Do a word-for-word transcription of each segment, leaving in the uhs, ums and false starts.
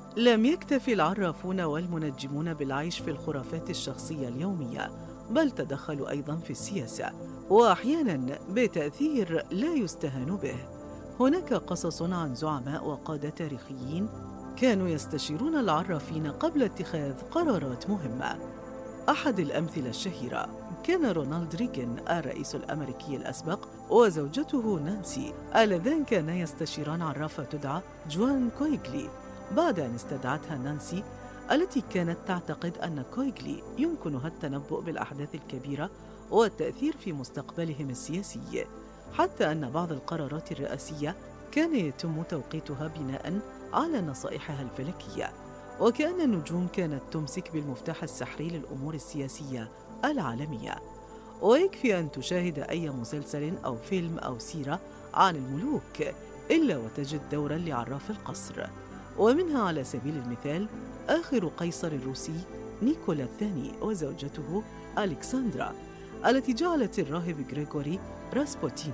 لم يكتفي العرافون والمنجمون بالعيش في الخرافات الشخصية اليومية، بل تدخلوا أيضاً في السياسة، وأحياناً بتأثير لا يستهان به. هناك قصص عن زعماء وقادة تاريخيين كانوا يستشيرون العرافين قبل اتخاذ قرارات مهمة. أحد الأمثلة الشهيرة كان رونالد ريغان الرئيس الأمريكي الأسبق وزوجته نانسي، اللذان كانا يستشيران عرافة تدعى جوان كويغلي، بعد أن استدعتها نانسي التي كانت تعتقد أن كويغلي يمكنها التنبؤ بالأحداث الكبيرة والتأثير في مستقبلهم السياسي، حتى أن بعض القرارات الرئاسية كان يتم توقيتها بناء على نصائحها الفلكية، وكأن النجوم كانت تمسك بالمفتاح السحري للأمور السياسية العالمية. ويكفي أن تشاهد أي مسلسل أو فيلم أو سيرة عن الملوك إلا وتجد دورا لعراف القصر، ومنها على سبيل المثال آخر قيصر الروسي نيكولا الثاني وزوجته ألكسندرا، التي جعلت الراهب غريغوري راسبوتين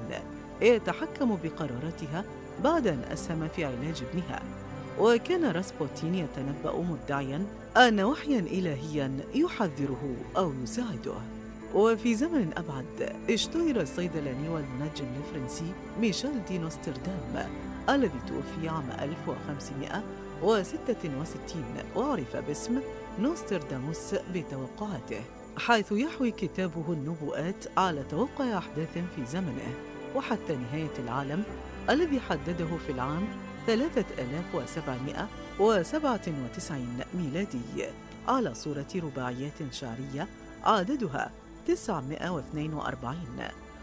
يتحكم بقراراتها بعد أن أسهم في علاج ابنها. وكان راسبوتين يتنبأ مدعياً أن وحياً إلهياً يحذره أو يساعده. وفي زمن أبعد اشتهر الصيدلاني والمنجم الفرنسي ميشيل دي نوستردام، الذي توفي عام ألف وخمسمائة وستة وستين وعرف باسم نوسترداموس بتوقعاته، حيث يحوي كتابه النبوءات على توقع أحداث في زمنه وحتى نهاية العالم، الذي حدده في العام ثلاثة آلاف وسبعمائة وسبعة وتسعين ميلادي على صورة رباعيات شعرية عددها تسعمائة واثنين وأربعين.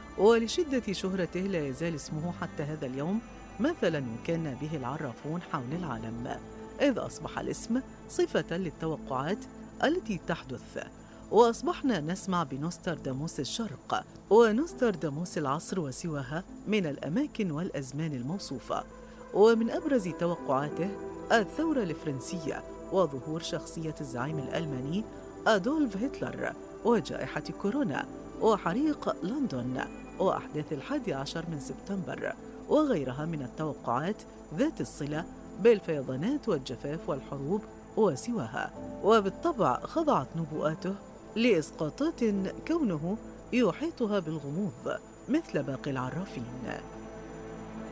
ولشدة شهرته لا يزال اسمه حتى هذا اليوم مثلاً يكنى به العرافون حول العالم، إذ أصبح الاسم صفة للتوقعات التي تحدث، وأصبحنا نسمع بنوسترداموس الشرق ونوسترداموس العصر وسواها من الأماكن والأزمان الموصوفة. ومن أبرز توقعاته الثورة الفرنسية وظهور شخصية الزعيم الألماني أدولف هتلر وجائحة كورونا وحريق لندن وأحداث الحادي عشر من سبتمبر وغيرها من التوقعات ذات الصلة بالفيضانات والجفاف والحروب وسواها. وبالطبع خضعت نبوءاته لإسقاطات كونه يحيطها بالغموض مثل باقي العرافين.